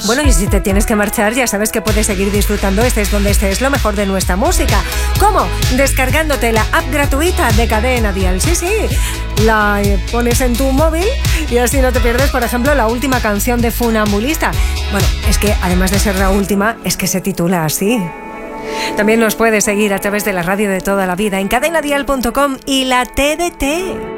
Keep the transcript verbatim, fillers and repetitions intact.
Bueno, y si te tienes que marchar, ya sabes que puedes seguir disfrutando estés donde estés lo mejor de nuestra música. ¿Cómo? Descargándote la app gratuita de Cadena Dial. Sí, sí, la pones en tu móvil y así no te pierdes, por ejemplo, la última canción de Funambulista. Bueno, es que además de ser la última, es que se titula así. También nos puedes seguir a través de la radio de toda la vida en cadena dial punto com y la T D T.